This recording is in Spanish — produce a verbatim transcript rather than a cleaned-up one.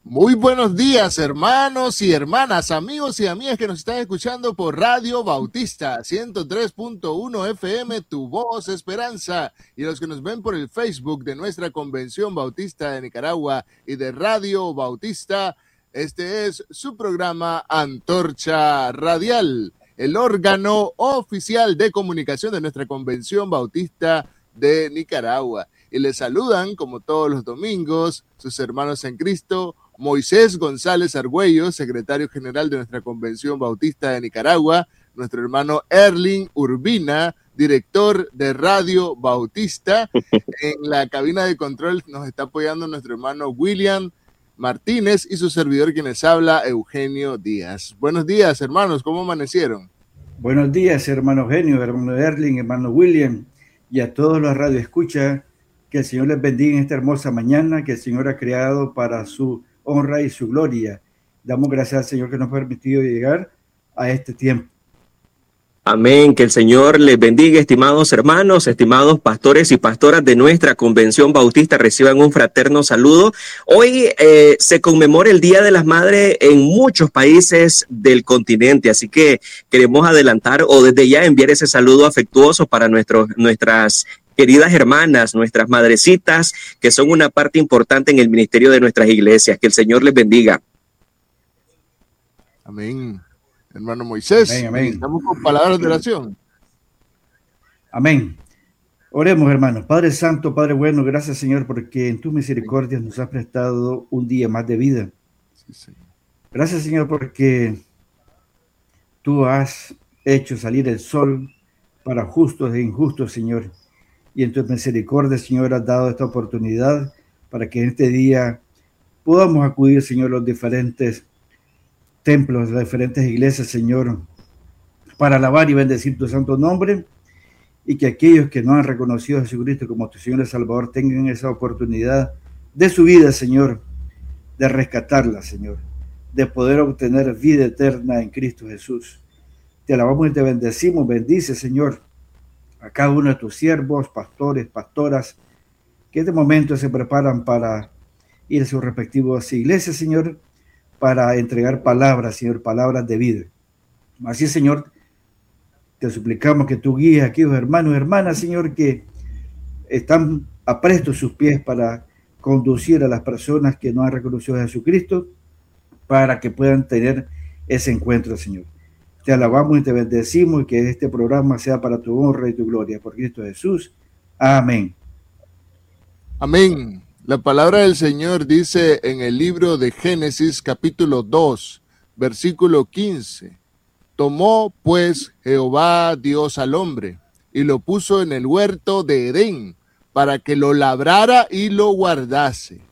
Muy buenos días, hermanos y hermanas, amigos y amigas que nos están escuchando por Radio Bautista ciento tres punto uno F M, Tu Voz Esperanza, y los que nos ven por el Facebook de nuestra Convención Bautista de Nicaragua y de Radio Bautista. Este es su programa Antorcha Radial, el órgano oficial de comunicación de nuestra Convención Bautista de Nicaragua. Y les saludan, como todos los domingos, sus hermanos en Cristo, Moisés González Argüello, secretario general de nuestra Convención Bautista de Nicaragua, nuestro hermano Erling Urbina, director de Radio Bautista. En la cabina de control nos está apoyando nuestro hermano William Martínez y su servidor, quien les habla, Eugenio Díaz. Buenos días, hermanos, ¿cómo amanecieron? Buenos días, hermano Eugenio, hermano Erling, hermano William, y a todos los radioescuchas. Que el Señor les bendiga en esta hermosa mañana que el Señor ha creado para su honra y su gloria. Damos gracias al Señor que nos ha permitido llegar a este tiempo. Amén, que el Señor les bendiga, estimados hermanos, estimados pastores y pastoras de nuestra Convención Bautista, reciban un fraterno saludo. Hoy eh, se conmemora el Día de las Madres en muchos países del continente, así que queremos adelantar o desde ya enviar ese saludo afectuoso para nuestros, nuestras queridas hermanas, nuestras madrecitas, que son una parte importante en el ministerio de nuestras iglesias. Que el Señor les bendiga. Amén. Hermano Moisés, amén, amén. Estamos con palabras de oración. Amén. Oremos, hermanos. Padre Santo, Padre bueno, gracias, Señor, porque en tu misericordia nos has prestado un día más de vida. Sí, Señor. Gracias, Señor, porque tú has hecho salir el sol para justos e injustos, Señor. Y en tu misericordia, Señor, has dado esta oportunidad para que en este día podamos acudir, Señor, a los diferentes templos, las diferentes iglesias, Señor, para alabar y bendecir tu santo nombre, y que aquellos que no han reconocido a Jesucristo como tu Señor y Salvador tengan esa oportunidad de su vida, Señor, de rescatarla, Señor, de poder obtener vida eterna en Cristo Jesús. Te alabamos y te bendecimos. Bendice, Señor, a cada uno de tus siervos, pastores, pastoras, que en este momento se preparan para ir a sus respectivas iglesias, Señor, para entregar palabras, Señor, palabras de vida. Así, Señor, te suplicamos que tú guíes a aquellos hermanos y hermanas, Señor, que están aprestos sus pies para conducir a las personas que no han reconocido a Jesucristo, para que puedan tener ese encuentro, Señor. Te alabamos y te bendecimos, y que este programa sea para tu honra y tu gloria. Por Cristo Jesús. Amén. Amén. La palabra del Señor dice en el libro de Génesis, capítulo dos, versículo quince. Tomó pues Jehová Dios al hombre y lo puso en el huerto de Edén para que lo labrara y lo guardase.